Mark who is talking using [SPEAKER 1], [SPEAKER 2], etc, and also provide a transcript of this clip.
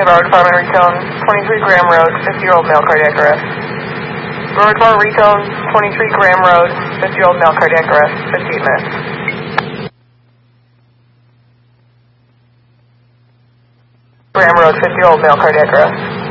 [SPEAKER 1] Road Department, retone 23 Graham Road, 50-year-old male cardiac arrest. Road Department, retone 23 Graham Road, 50-year-old male cardiac arrest, 15 minutes. Graham Road, 50-year-old male cardiac arrest.